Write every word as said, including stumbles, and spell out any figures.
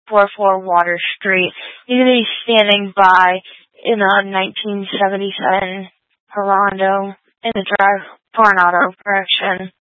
forty-four Water Street. He's going to be standing by in a nineteen seventy-seven Hondo in the drive for an auto correction.